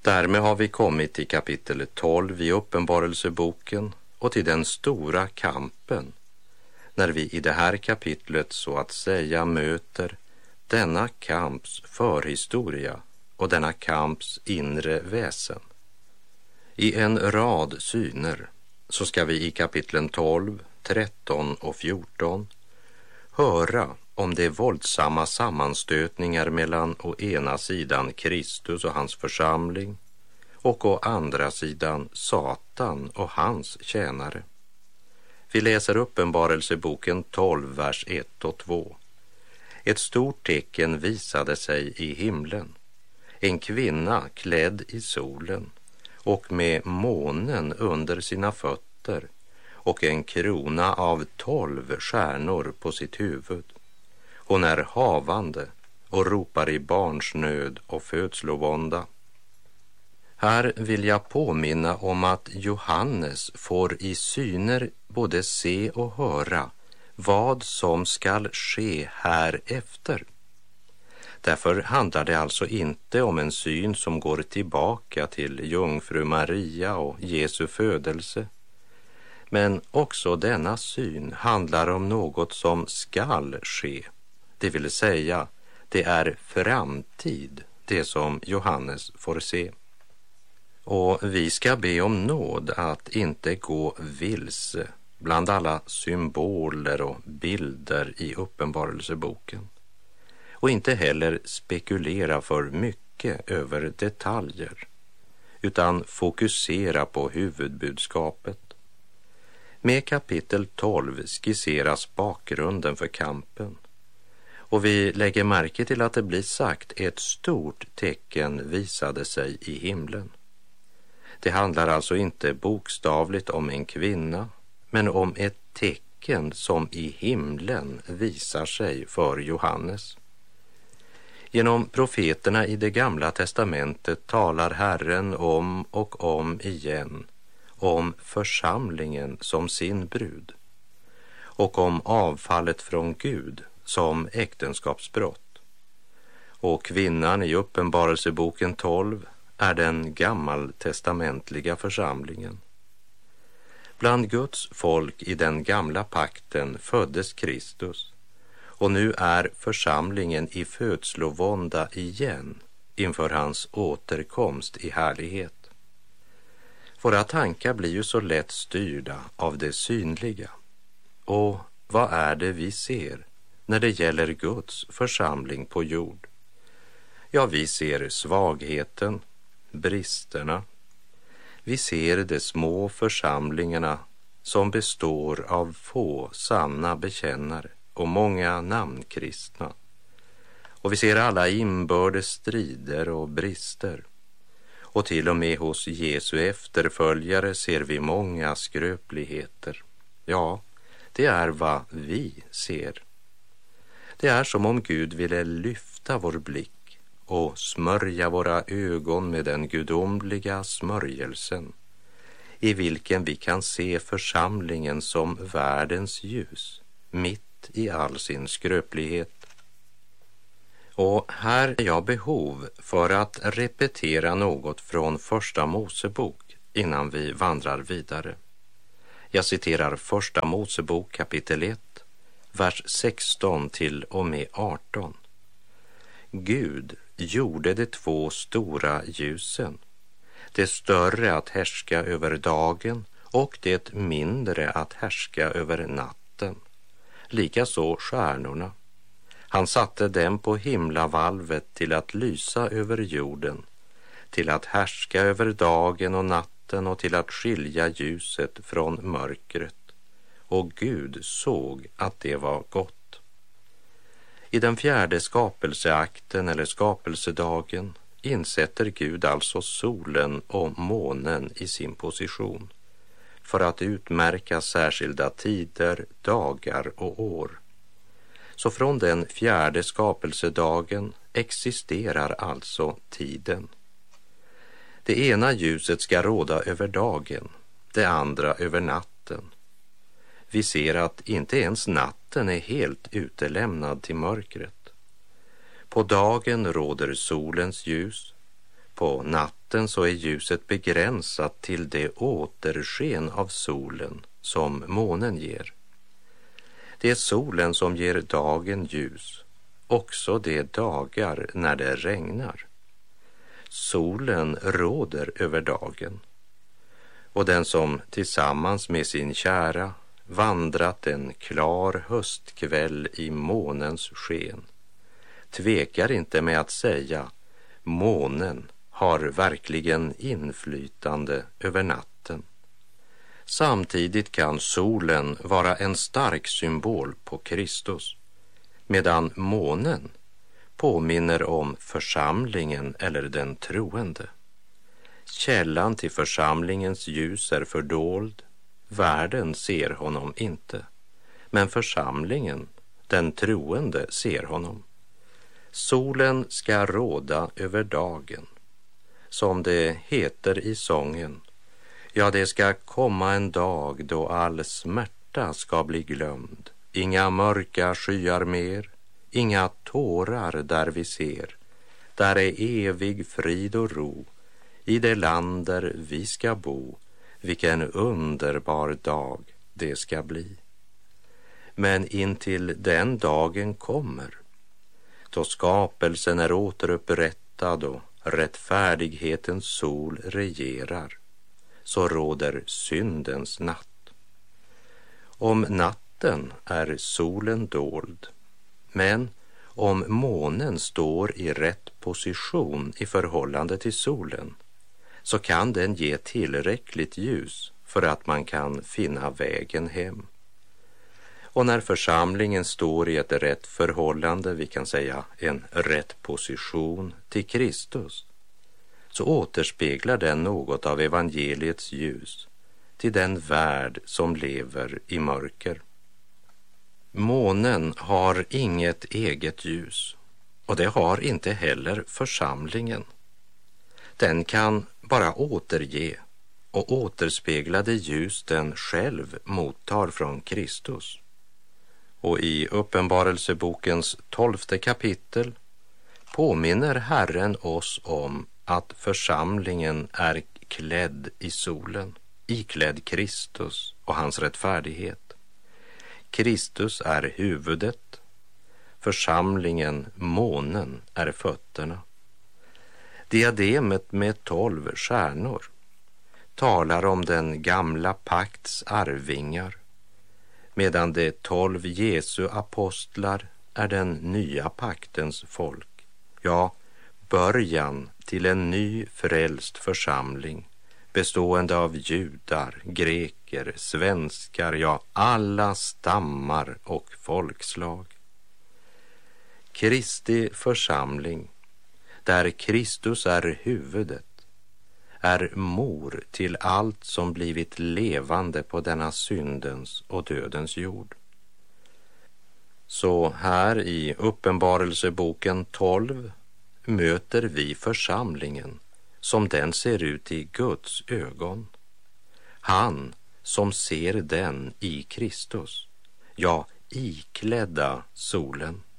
Därmed har vi kommit till kapitel 12 i Uppenbarelseboken och till den stora kampen, när vi i det här kapitlet så att säga möter denna kamps förhistoria och denna kamps inre väsen. I en rad syner så ska vi i kapitlen 12, 13 och 14 höra om de våldsamma sammanstötningar mellan å ena sidan Kristus och hans församling och å andra sidan Satan och hans tjänare. Vi läser Uppenbarelseboken 12, vers 1 och 2. Ett stort tecken visade sig i himlen. En kvinna klädd i solen och med månen under sina fötter och en krona av 12 stjärnor på sitt huvud. Hon är havande och ropar i barnsnöd och födslovånda. Här vill jag påminna om att Johannes får i syner både se och höra vad som skall ske här efter. Därför handlar det alltså inte om en syn som går tillbaka till jungfru Maria och Jesu födelse. Men också denna syn handlar om något som skall ske. Det vill säga, det är framtid, det som Johannes får se. Och vi ska be om nåd att inte gå vilse bland alla symboler och bilder i Uppenbarelseboken. Och inte heller spekulera för mycket över detaljer, utan fokusera på huvudbudskapet. Med kapitel 12 skisseras bakgrunden för kampen. Och vi lägger märke till att det blir sagt ett stort tecken visade sig i himlen. Det handlar alltså inte bokstavligt om en kvinna, men om ett tecken som i himlen visar sig för Johannes. Genom profeterna i det gamla testamentet talar Herren om och om igen om församlingen som sin brud och om avfallet från Gud som äktenskapsbrott. Och kvinnan i Uppenbarelseboken 12 är den gammaltestamentliga församlingen. Bland Guds folk i den gamla pakten föddes Kristus, och nu är församlingen i födslovånda igen inför hans återkomst i härlighet. Våra tankar blir ju så lätt styrda av det synliga. Och vad är det vi ser när det gäller Guds församling på jord? Ja, vi ser svagheten, bristerna. Vi ser de små församlingarna som består av få sanna bekännare och många namnkristna. Och vi ser alla inbördes strider och brister. Och till och med hos Jesu efterföljare ser vi många skröpligheter. Ja, det är vad vi ser. Det är som om Gud ville lyfta vår blick och smörja våra ögon med den gudomliga smörjelsen, i vilken vi kan se församlingen som världens ljus, mitt i all sin skröplighet. Och här är jag behov för att repetera något från Första Mosebok innan vi vandrar vidare. Jag citerar Första Mosebok kapitel 1, vers 16 till och med 18. Gud gjorde de 2 stora ljusen, det större att härska över dagen och det mindre att härska över natten, likaså stjärnorna. Han satte dem på himlavalvet till att lysa över jorden, till att härska över dagen och natten och till att skilja ljuset från mörkret. Och Gud såg att det var gott. I den 4:e skapelseakten eller skapelsedagen insätter Gud alltså solen och månen i sin position för att utmärka särskilda tider, dagar och år. Så från den 4:e skapelsedagen existerar alltså tiden. Det ena ljuset ska råda över dagen, det andra över natten. Vi ser att inte ens natten är helt utelämnad till mörkret. På dagen råder solens ljus, På natten så är ljuset begränsat till det återsken av solen som månen ger. Det är solen som ger dagen ljus, också de dagar när det regnar. Solen råder över dagen, och den som tillsammans med sin kära vandrat en klar höstkväll i månens sken tvekar inte med att säga: månen har verkligen inflytande över natten. Samtidigt kan solen vara en stark symbol på Kristus, medan månen påminner om församlingen eller den troende. Källan till församlingens ljus är fördold, världen ser honom inte, men församlingen, den troende, ser honom. Solen ska råda över dagen, som det heter i sången. Ja, det ska komma en dag då all smärta ska bli glömd. Inga mörka skyar mer, inga tårar där vi ser. Där är evig frid och ro, i det land där vi ska bo. Vilken underbar dag det ska bli. Men intill den dagen kommer, då skapelsen är återupprättad och rättfärdighetens sol regerar, så råder syndens natt. Om natten är solen dold, men om månen står i rätt position i förhållande till solen, så kan den ge tillräckligt ljus för att man kan finna vägen hem. Och när församlingen står i ett rätt förhållande, vi kan säga en rätt position till Kristus, så återspeglar den något av evangeliets ljus till den värld som lever i mörker. Månen har inget eget ljus, och det har inte heller församlingen. Den kan bara återge och återspegla det ljus den själv mottar från Kristus. Och i Uppenbarelsebokens 12:e kapitel påminner Herren oss om att församlingen är klädd i solen, iklädd Kristus och hans rättfärdighet. Kristus är huvudet, församlingen, månen, är fötterna. Diademet med 12 stjärnor talar om den gamla pakts arvingar, medan de 12 Jesu apostlar är den nya paktens folk. Ja, början till en ny frälst församling bestående av judar, greker, svenskar, ja, alla stammar och folkslag. Kristi församling, där Kristus är huvudet, är mor till allt som blivit levande på denna syndens och dödens jord. Så här i Uppenbarelseboken 12 möter vi församlingen som den ser ut i Guds ögon. Han som ser den i Kristus, ja, iklädda solen.